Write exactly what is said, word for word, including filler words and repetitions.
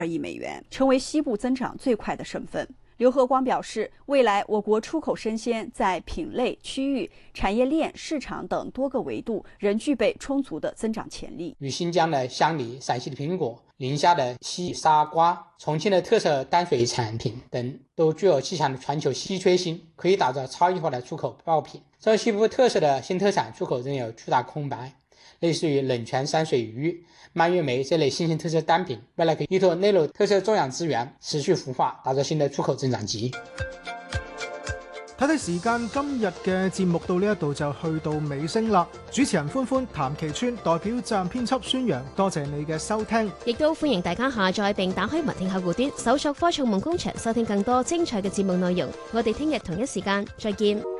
亿美元，成为西部增长最快的省份。刘和光表示，未来我国出口生鲜在品类、区域、产业链、市场等多个维度仍具备充足的增长潜力。 与新疆的香梨、陕西的苹果、宁夏的西沙瓜、重庆的特色淡水产品等都具有极强的全球稀缺性，可以打造超异化的出口爆品。这西部特色的新特产出口仍有巨大空白，类似于冷泉山水鱼、蔓越莓这类新型特色单品，未来可以依托内陆特色种养资源持续孵化，打造新的出口增长极。 睇睇時間，今日嘅節目到呢一度就去到尾聲啦。主持人歡歡、譚其川代表責任編輯孫陽，多謝你嘅收聽， 亦都歡迎大家下載並打開雲聽客戶端，搜索科創夢工場，收聽更多精彩嘅節目內容。我哋聽日同一時間再見。